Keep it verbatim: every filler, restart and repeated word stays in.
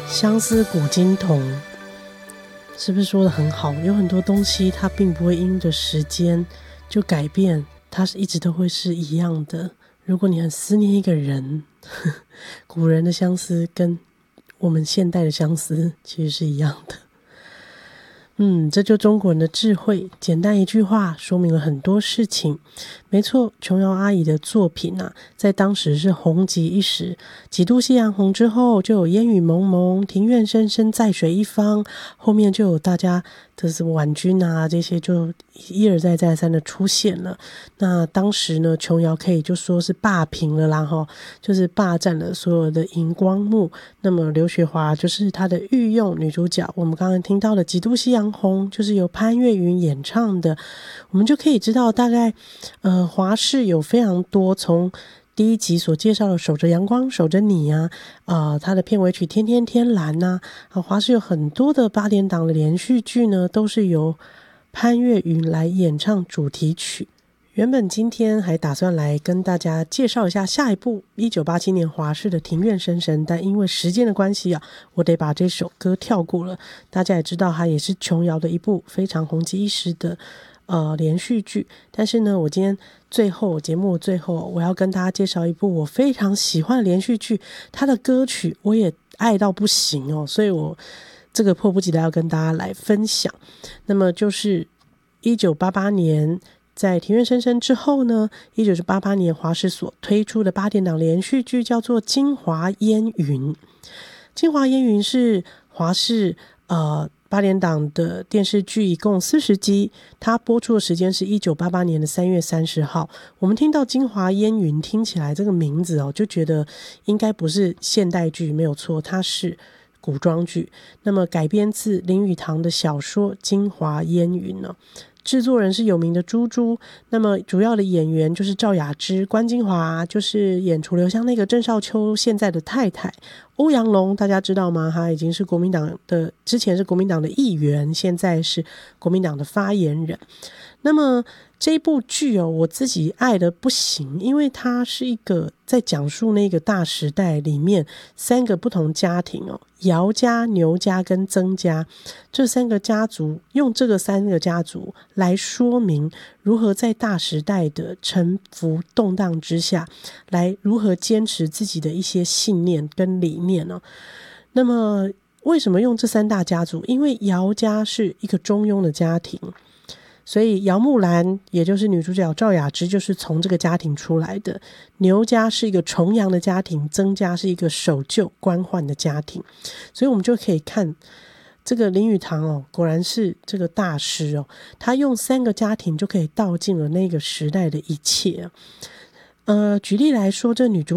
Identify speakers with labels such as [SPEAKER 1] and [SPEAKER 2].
[SPEAKER 1] 相思古今同，是不是说得很好？有很多东西它并不会因着时间就改变，它是一直都会是一样的。如果你很思念一个人，呵呵古人的相思跟我们现代的相思其实是一样的。嗯，这就中国人的智慧，简单一句话说明了很多事情。没错，琼瑶阿姨的作品啊，在当时是红极一时。几度夕阳红之后，就有烟雨蒙蒙，庭院深深在水一方，后面就有大家的什么婉君啊，这些就一而再再三的出现了。那当时呢，琼瑶可以就说是霸屏了啦齁，就是霸占了所有的荧光幕。那么刘雪华就是她的御用女主角，我们刚刚听到的几度夕阳红就是由潘越云演唱的，我们就可以知道大概呃华视有非常多，从第一集所介绍的守着阳光守着你啊，呃它的片尾曲天天天蓝啊，啊华视有很多的八点档的连续剧呢，都是由潘越云来演唱主题曲。原本今天还打算来跟大家介绍一下下一部一九八七年华视的《庭院深深》，但因为时间的关系啊，我得把这首歌跳过了。大家也知道它也是琼瑶的一部非常红极一时的呃连续剧，但是呢，我今天最后节目最后我要跟大家介绍一部我非常喜欢的连续剧，它的歌曲我也爱到不行哦，所以我这个迫不及待要跟大家来分享。那么就是一九八八年在《庭院深深》之后呢，一九八八年华视所推出的八点档连续剧叫做《京华烟云》。《京华烟云》是华视呃八点档的电视剧，一共四十集，它播出的时间是一九八八年的三月三十号。我们听到京华烟云，听起来这个名字哦，就觉得应该不是现代剧，没有错，它是古装剧。那么改编自林语堂的小说《京华烟云》呢，制作人是有名的朱朱，那么主要的演员就是赵雅芝、关金华，就是演楚留香那个郑少秋现在的太太。欧阳龙大家知道吗？他已经是国民党的，之前是国民党的议员，现在是国民党的发言人。那么这部剧哦，我自己爱的不行，因为它是一个在讲述那个大时代里面三个不同家庭哦，姚家、牛家跟曾家这三个家族，用这个三个家族来说明如何在大时代的沉浮动荡之下，来如何坚持自己的一些信念跟理念哦。那么为什么用这三大家族？因为姚家是一个中庸的家庭，所以姚木兰也就是女主角赵雅芝就是从这个家庭出来的。牛家是一个重阳的家庭，曾家是一个守旧官宦的家庭，所以我们就可以看这个林语堂哦，果然是这个大师哦，他用三个家庭就可以道尽了那个时代的一切。呃，举例来说，这女主